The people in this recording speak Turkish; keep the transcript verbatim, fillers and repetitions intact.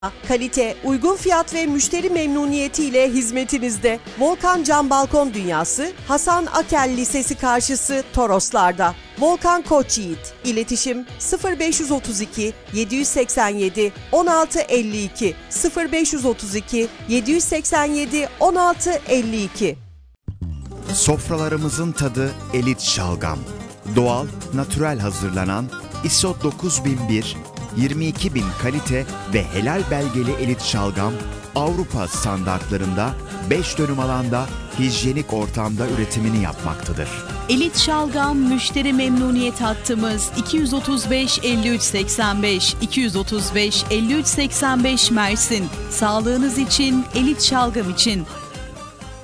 Kalite, uygun fiyat ve müşteri memnuniyetiyle hizmetinizde. Volkan Cam Balkon Dünyası, Hasan Akel Lisesi karşısı Toroslar'da. Volkan Koçyiğit. İletişim sıfır beş otuz iki yedi seksen yedi on altı elli iki sıfır beş otuz iki yedi seksen yedi on altı elli iki. Sofralarımızın tadı elit şalgam. Doğal, natürel hazırlanan I S O dokuz bin bir, yirmi iki bin kalite ve helal belgeli elit şalgam, Avrupa standartlarında beş dönüm alanda hijyenik ortamda üretimini yapmaktadır. Elit Şalgam müşteri memnuniyet hattımız iki otuz beş elli üç seksen beş iki otuz beş elli üç seksen beş Mersin. Sağlığınız için, Elit Şalgam için.